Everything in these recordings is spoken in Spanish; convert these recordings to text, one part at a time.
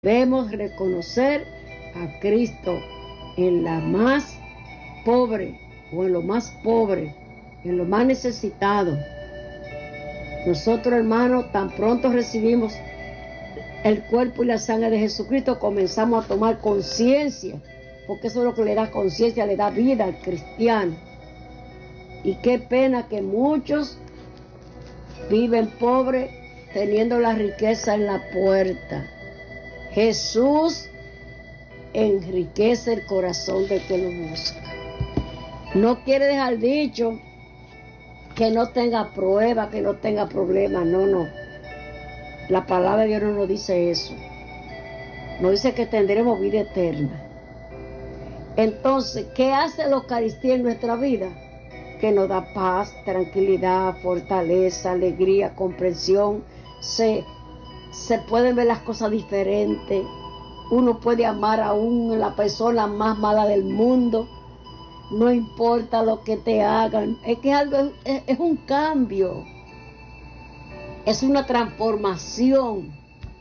Debemos reconocer a Cristo en la más pobre o en lo más pobre, en lo más necesitado. Nosotros, hermanos, tan pronto recibimos el cuerpo y la sangre de Jesucristo, comenzamos a tomar conciencia, porque eso es lo que le da conciencia, le da vida al cristiano. Y qué pena que muchos viven pobres teniendo la riqueza en la puerta. Jesús enriquece el corazón del que lo busca. No quiere dejar dicho que no tenga prueba, que no tenga problemas. No. La palabra de Dios no nos dice eso. Nos dice que tendremos vida eterna. Entonces, ¿qué hace la Eucaristía en nuestra vida? Que nos da paz, tranquilidad, fortaleza, alegría, comprensión. Se pueden ver las cosas diferentes. Uno puede amar aún a la persona más mala del mundo. No importa lo que te hagan. Es que algo es un cambio. Es una transformación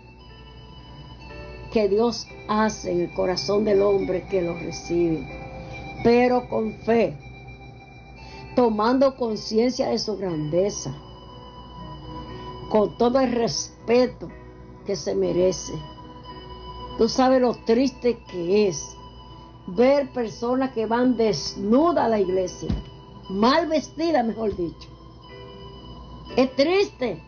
que Dios hace en el corazón del hombre que lo recibe. Pero con fe, tomando conciencia de su grandeza, con todo el respeto que se merece. Tú sabes lo triste que es ver personas que van desnudas a la iglesia, mal vestidas, mejor dicho. Es triste.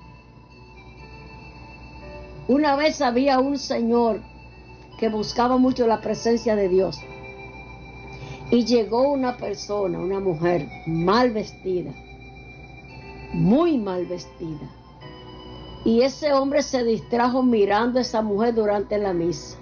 Una vez había un señor que buscaba mucho la presencia de Dios, y llegó una persona, una mujer mal vestida, muy mal vestida, y ese hombre se distrajo mirando a esa mujer durante la misa.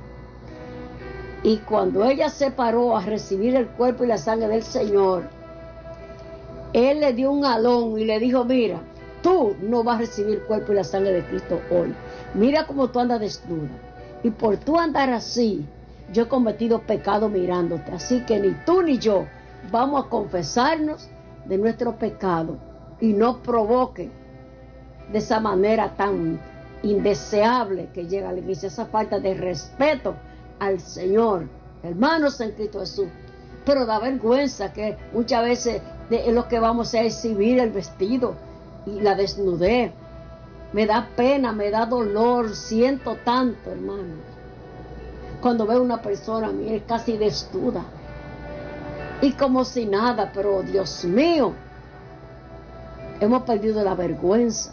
Y cuando ella se paró a recibir el cuerpo y la sangre del Señor, él le dio un alón y le dijo: mira, tú no vas a recibir el cuerpo y la sangre de Cristo hoy. Mira cómo tú andas desnuda. Y por tú andar así, yo he cometido pecado mirándote. Así que ni tú ni yo vamos a confesarnos de nuestro pecado. Y no provoque de esa manera tan indeseable que llega a la iglesia, esa falta de respeto al Señor, hermanos en Cristo Jesús. Pero da vergüenza que muchas veces lo que vamos a exhibir el vestido y la desnudez. Me da pena, me da dolor, siento tanto, hermano, cuando veo una persona, mire, casi desnuda y como si nada. Pero Dios mío, hemos perdido la vergüenza.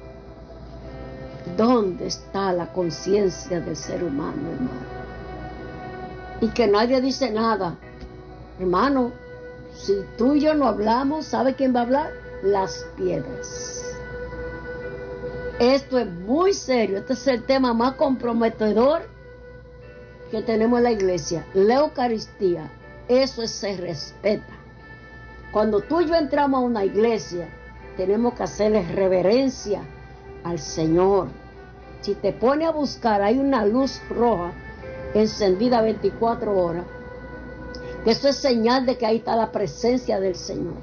¿Dónde está la conciencia del ser humano, hermano? Y que nadie dice nada. Hermano, si tú y yo no hablamos, ¿sabe quién va a hablar? Las piedras. Esto es muy serio. Este es el tema más comprometedor que tenemos en la iglesia. La Eucaristía, eso se respeta. Cuando tú y yo entramos a una iglesia, tenemos que hacerle reverencia al Señor. Si te pone a buscar, hay una luz roja encendida 24 horas. Eso es señal de que ahí está la presencia del Señor.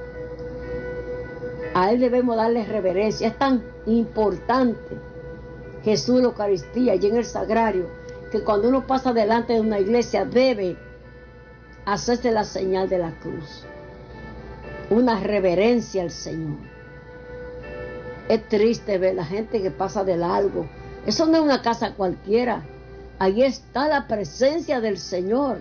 A Él debemos darle reverencia. Es tan importante Jesús en la Eucaristía y en el Sagrario, que cuando uno pasa delante de una iglesia debe hacerse la señal de la cruz. Una reverencia al Señor. Es triste ver la gente que pasa de largo. Eso no es una casa cualquiera. Ahí está la presencia del Señor.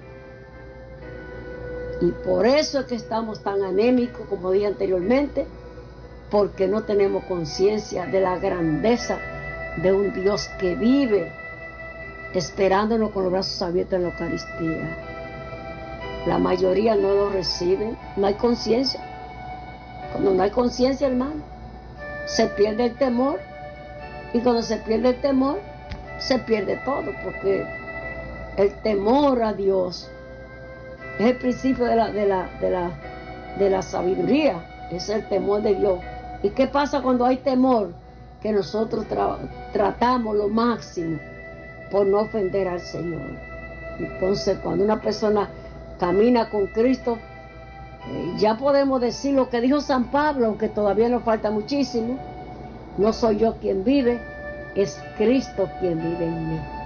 Y por eso es que estamos tan anémicos, como dije anteriormente, porque no tenemos conciencia de la grandeza de un Dios que vive esperándonos con los brazos abiertos en la Eucaristía. La mayoría no lo reciben, no hay conciencia. Cuando no hay conciencia, hermano, se pierde el temor. Y cuando se pierde el temor, se pierde todo, porque el temor a Dios es el principio de la sabiduría. Es el temor de Dios. ¿Y qué pasa cuando hay temor? Que nosotros tratamos lo máximo por no ofender al Señor. Entonces, cuando una persona camina con Cristo, ya podemos decir lo que dijo San Pablo, aunque todavía nos falta muchísimo: no soy yo quien vive, es Cristo quien vive en mí.